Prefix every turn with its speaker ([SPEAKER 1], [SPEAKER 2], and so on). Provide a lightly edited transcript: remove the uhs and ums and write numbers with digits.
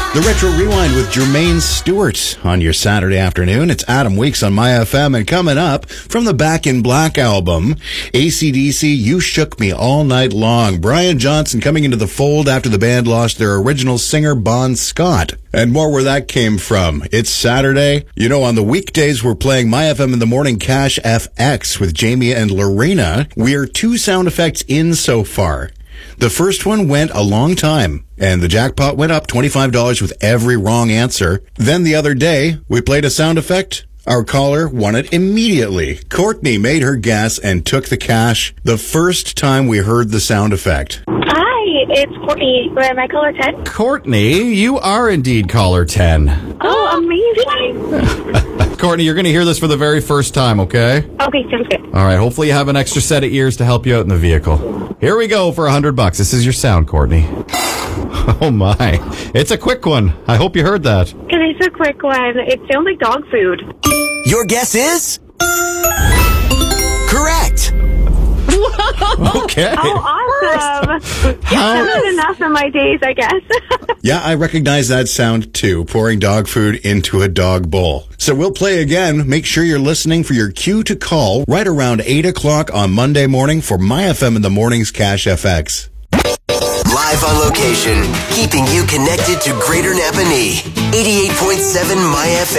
[SPEAKER 1] The Retro Rewind with Jermaine Stewart on your Saturday afternoon. It's Adam Weeks on My FM, and coming up from the Back in Black album, AC/DC, You Shook Me All Night Long. Brian Johnson coming into the fold after the band lost their original singer, Bon Scott. And more where that came from. It's Saturday. You know, on the weekdays, we're playing My FM in the Morning Cash FX with Jamie and Lorena. We're 2 sound effects in so far. The first one went a long time, and the jackpot went up $25 with every wrong answer. Then the other day, we played a sound effect. Our caller won it immediately. Courtney made her guess and took the cash the first time we heard the sound effect.
[SPEAKER 2] Hi, it's Courtney. Am I caller 10?
[SPEAKER 3] Courtney, you are indeed caller 10.
[SPEAKER 2] Oh, amazing.
[SPEAKER 3] Courtney, you're going to hear this for the very first time, okay?
[SPEAKER 2] Okay, sounds good.
[SPEAKER 3] All right, hopefully you have an extra set of ears to help you out in the vehicle. Here we go for $100. This is your sound, Courtney. Oh my. It's a quick one. I hope you heard that.
[SPEAKER 2] It's a quick one. It sounds like dog food.
[SPEAKER 4] Your guess is? Correct.
[SPEAKER 3] Okay.
[SPEAKER 2] Oh, awesome. That's enough in my days, I guess.
[SPEAKER 1] Yeah, I recognize that sound too, pouring dog food into a dog bowl. So we'll play again. Make sure you're listening for your cue to call right around 8 o'clock on Monday morning for My FM in the Morning's Cash FX.
[SPEAKER 4] Live on location, keeping you connected to Greater Napanee. 88.7 My FM.